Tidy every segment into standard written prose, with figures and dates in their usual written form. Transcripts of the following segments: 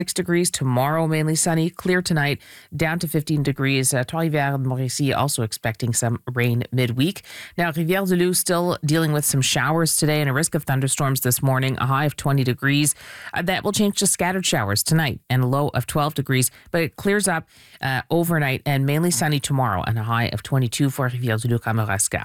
degrees. Tomorrow, mainly sunny. Clear tonight, down to 15 degrees. Trois-Rivières and Mauricie also expecting some rain midweek. Now, Rivière-du-Loup still dealing with some showers today and a risk of thunderstorms this morning. A high of 20 degrees. That will change to scattered showers tonight and a low of 12 degrees. But it clears up overnight and mainly sunny tomorrow and a high of 22 for Rivière-du-Loup, Kamouraska.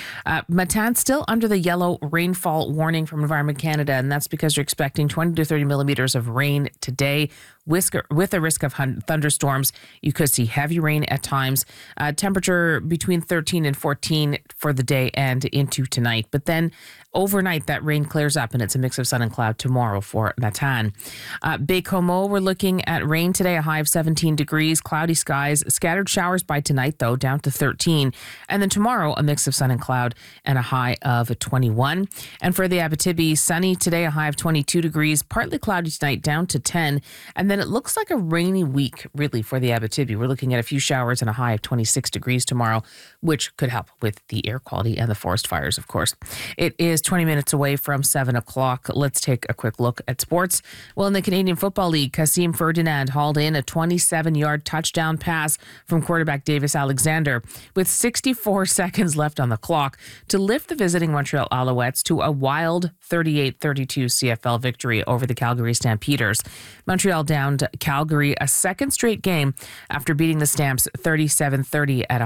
Matane still under the yellow rainfall warning from Environment Canada, and that's because you're expecting 20 to 30 millimeters of rain today with a risk of thunderstorms. You could see heavy rain at times. Temperature between 13 and 14 for the day and into tonight. But then overnight, that rain clears up and it's a mix of sun and cloud tomorrow for Matane. Baie-Comeau, we're looking at rain today, a high of 17 degrees, cloudy skies, scattered showers by tonight, though, down to 13. And then tomorrow, a mix of sun and cloud and a high of 21. And for the Abitibi, sunny today, a high of 22 degrees, partly cloudy tonight, down to 10. And then it looks like a rainy week, really, for the Abitibi. We're looking at a few showers and a high of 26 degrees tomorrow, which could help with the air quality and the forest fires, of course. It is 20 minutes away from 7 o'clock. Let's take a quick look at sports. Well, in the Canadian Football League, Kasim Ferdinand hauled in a 27-yard touchdown pass from quarterback Davis Alexander with 64 seconds left on the clock to lift the visiting Montreal Alouettes to a wild 38-32 CFL victory over the Calgary Stampeders. Montreal downed Calgary a second straight game after beating the Stamps 37-30 at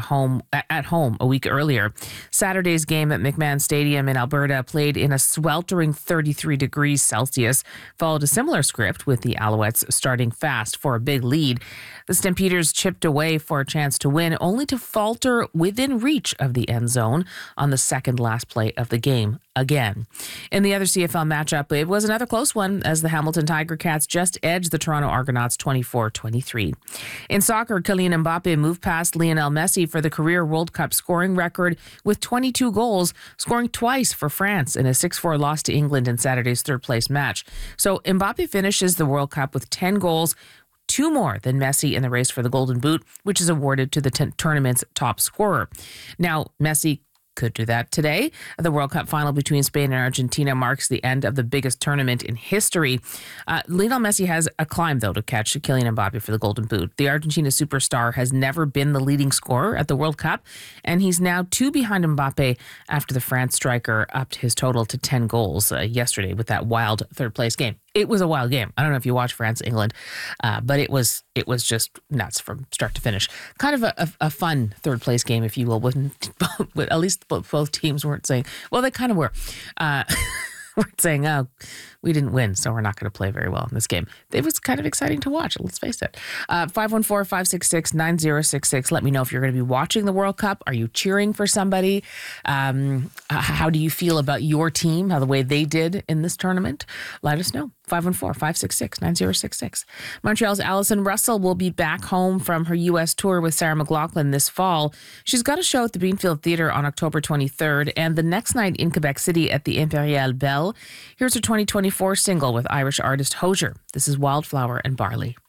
home a week earlier. Saturday's game at McMahon Stadium in Alberta, played in a sweltering 33 degrees Celsius, followed a similar script with the Alouettes starting fast for a big lead. The Stampeders chipped away for a chance to win, only to falter within reach of the end zone on the second last play of the game again. In the other CFL matchup, it was another close one as the Hamilton Tiger Cats just edged the Toronto Argonauts 24-23. In soccer, Kylian Mbappe moved past Lionel Messi for the career World Cup scoring record with 22 goals, scoring twice for France in a 6-4 loss to England in Saturday's third-place match. So Mbappe finishes the World Cup with 10 goals, 2 more than Messi in the race for the Golden Boot, which is awarded to the tournament's top scorer. Now, Messi could do that today. The World Cup final between Spain and Argentina marks the end of the biggest tournament in history. Lionel Messi has a climb, though, to catch Kylian Mbappe for the Golden Boot. The Argentina superstar has never been the leading scorer at the World Cup, and he's now 2 behind Mbappe after the France striker upped his total to 10 goals yesterday with that wild third-place game. It was a wild game. I don't know if you watched France-England, but it was just nuts from start to finish. Kind of a fun third-place game, if you will, at least both teams weren't saying, well, they kind of were. Weren't saying, oh, we didn't win, so we're not going to play very well in this game. It was kind of exciting to watch, let's face it. 514-566-9066. Let me know if you're going to be watching the World Cup. Are you cheering for somebody? How do you feel about your team, how the way they did in this tournament? Let us know. 514-566-9066. Montreal's Alison Russell will be back home from her U.S. tour with Sarah McLachlan this fall. She's got a show at the Beanfield Theatre on October 23rd and the next night in Quebec City at the Imperial Belle. Here's her 2024 single with Irish artist Hozier. This is Wildflower and Barley.